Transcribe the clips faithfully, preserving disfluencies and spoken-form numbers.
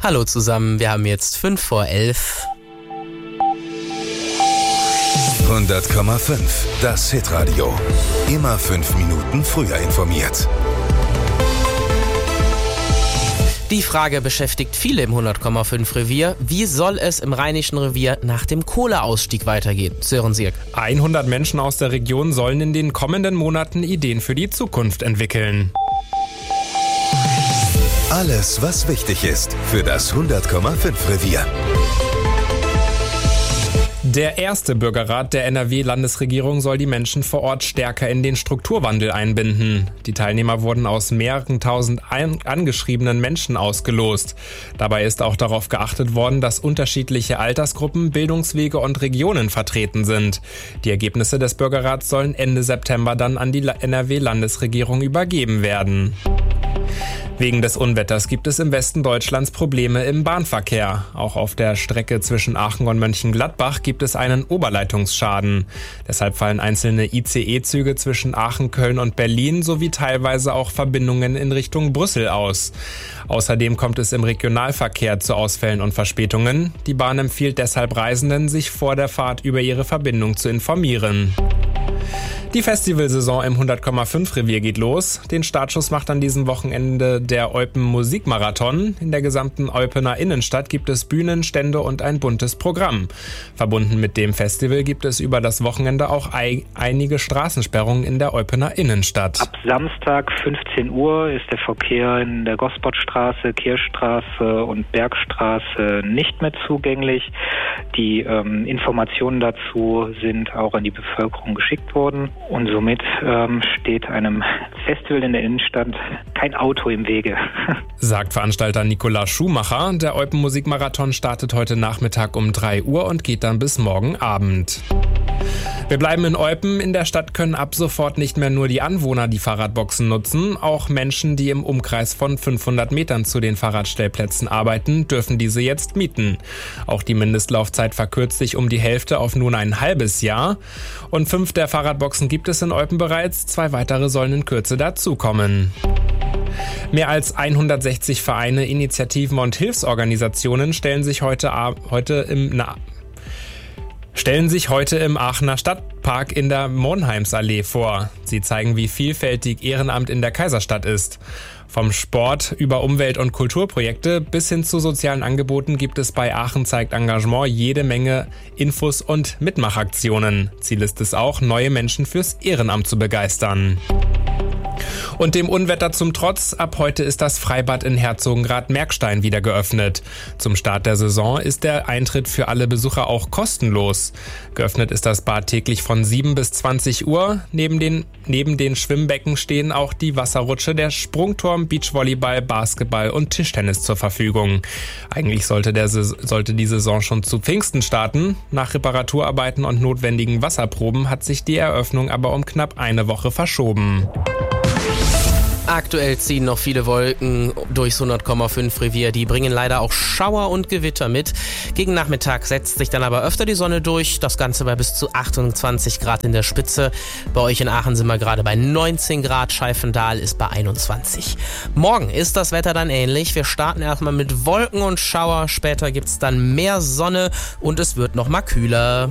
Hallo zusammen, wir haben jetzt fünf vor elf. hundert Komma fünf, das Hitradio. Immer fünf Minuten früher informiert. Die Frage beschäftigt viele im hundert Komma fünf Revier. Wie soll es im Rheinischen Revier nach dem Kohleausstieg weitergehen? Sören Sierk. hundert Menschen aus der Region sollen in den kommenden Monaten Ideen für die Zukunft entwickeln. Alles, was wichtig ist für das hundert Komma fünf Revier. Der erste Bürgerrat der N R W-Landesregierung soll die Menschen vor Ort stärker in den Strukturwandel einbinden. Die Teilnehmer wurden aus mehreren tausend angeschriebenen Menschen ausgelost. Dabei ist auch darauf geachtet worden, dass unterschiedliche Altersgruppen, Bildungswege und Regionen vertreten sind. Die Ergebnisse des Bürgerrats sollen Ende September dann an die N R W-Landesregierung übergeben werden. Wegen des Unwetters gibt es im Westen Deutschlands Probleme im Bahnverkehr. Auch auf der Strecke zwischen Aachen und Mönchengladbach gibt es einen Oberleitungsschaden. Deshalb fallen einzelne I C E-Züge zwischen Aachen, Köln und Berlin sowie teilweise auch Verbindungen in Richtung Brüssel aus. Außerdem kommt es im Regionalverkehr zu Ausfällen und Verspätungen. Die Bahn empfiehlt deshalb Reisenden, sich vor der Fahrt über ihre Verbindung zu informieren. Die Festivalsaison im hundert Komma fünf Revier geht los. Den Startschuss macht an diesem Wochenende der Eupen Musikmarathon. In der gesamten Eupener Innenstadt gibt es Bühnen, Stände und ein buntes Programm. Verbunden mit dem Festival gibt es über das Wochenende auch ei- einige Straßensperrungen in der Eupener Innenstadt. Ab Samstag fünfzehn Uhr ist der Verkehr in der Gospottstraße, Kirchstraße und Bergstraße nicht mehr zugänglich. Die ähm, Informationen dazu sind auch an die Bevölkerung geschickt worden. Und somit ähm, steht einem Festival in der Innenstadt kein Auto im Wege. Sagt Veranstalter Nikolaus Schumacher. Der Eupen Musikmarathon startet heute Nachmittag um drei Uhr und geht dann bis morgen Abend. Wir bleiben in Eupen. In der Stadt können ab sofort nicht mehr nur die Anwohner die Fahrradboxen nutzen. Auch Menschen, die im Umkreis von fünfhundert Metern zu den Fahrradstellplätzen arbeiten, dürfen diese jetzt mieten. Auch die Mindestlaufzeit verkürzt sich um die Hälfte auf nun ein halbes Jahr. Und fünf der Fahrradboxen gibt es in Eupen bereits. Zwei weitere sollen in Kürze dazukommen. Mehr als hundertsechzig Vereine, Initiativen und Hilfsorganisationen stellen sich heute, heute im... Na, stellen sich heute im Aachener Stadtpark in der Monheimsallee vor. Sie zeigen, wie vielfältig Ehrenamt in der Kaiserstadt ist. Vom Sport über Umwelt- und Kulturprojekte bis hin zu sozialen Angeboten gibt es bei Aachen zeigt Engagement jede Menge Infos und Mitmachaktionen. Ziel ist es auch, neue Menschen fürs Ehrenamt zu begeistern. Und dem Unwetter zum Trotz, ab heute ist das Freibad in Herzogenrath-Merkstein wieder geöffnet. Zum Start der Saison ist der Eintritt für alle Besucher auch kostenlos. Geöffnet ist das Bad täglich von sieben bis zwanzig Uhr. Neben den, neben den Schwimmbecken stehen auch die Wasserrutsche, der Sprungturm, Beachvolleyball, Basketball und Tischtennis zur Verfügung. Eigentlich sollte, der, sollte die Saison schon zu Pfingsten starten. Nach Reparaturarbeiten und notwendigen Wasserproben hat sich die Eröffnung aber um knapp eine Woche verschoben. Aktuell ziehen noch viele Wolken durchs hundert Komma fünf Revier. Die bringen leider auch Schauer und Gewitter mit. Gegen Nachmittag setzt sich dann aber öfter die Sonne durch. Das Ganze bei bis zu achtundzwanzig Grad in der Spitze. Bei euch in Aachen sind wir gerade bei neunzehn Grad. Scheifendahl ist bei einundzwanzig. Morgen ist das Wetter dann ähnlich. Wir starten erstmal mit Wolken und Schauer. Später gibt's dann mehr Sonne und es wird noch mal kühler.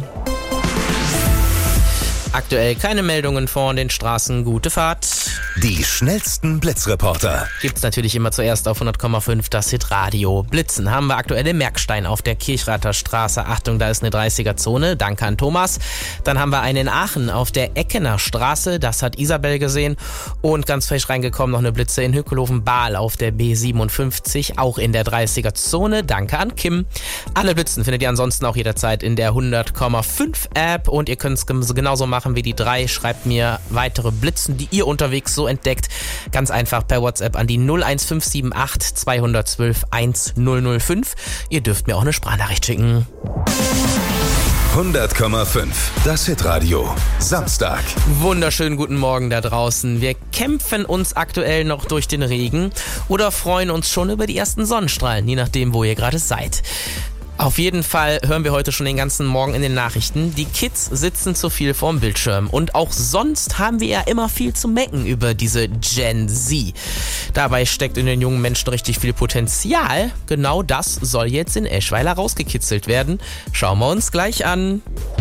Aktuell keine Meldungen von den Straßen. Gute Fahrt. Die schnellsten Blitzreporter Gibt's natürlich immer zuerst auf hundert Komma fünf das Hitradio. Blitzen haben wir aktuell in Merkstein auf der Kirchrather Straße. Achtung, da ist eine dreißiger-Zone. Danke an Thomas. Dann haben wir einen in Aachen auf der Eckener Straße. Das hat Isabel gesehen. Und ganz frisch reingekommen noch eine Blitze in Hückelhoven-Bahl auf der B siebenundfünfzig. Auch in der dreißiger-Zone. Danke an Kim. Alle Blitzen findet ihr ansonsten auch jederzeit in der hundert Komma fünf App. Und ihr könnt es genauso machen wie die drei. Schreibt mir weitere Blitzen, die ihr unterwegs so entdeckt. Ganz einfach per WhatsApp an die null eins fünf sieben acht zwei eins zwei eins null null fünf. Ihr dürft mir auch eine Sprachnachricht schicken. hundert Komma fünf, das Hitradio, Samstag. Wunderschönen guten Morgen da draußen. Wir kämpfen uns aktuell noch durch den Regen oder freuen uns schon über die ersten Sonnenstrahlen, je nachdem, wo ihr gerade seid. Auf jeden Fall hören wir heute schon den ganzen Morgen in den Nachrichten, die Kids sitzen zu viel vorm Bildschirm. Und auch sonst haben wir ja immer viel zu mecken über diese Gen Z. Dabei steckt in den jungen Menschen richtig viel Potenzial. Genau das soll jetzt in Eschweiler rausgekitzelt werden. Schauen wir uns gleich an.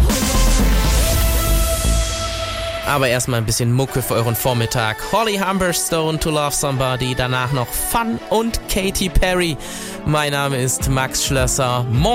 Aber erstmal ein bisschen Mucke für euren Vormittag. Holly Humberstone, To Love Somebody, danach noch Fun und Katy Perry. Mein Name ist Max Schlösser.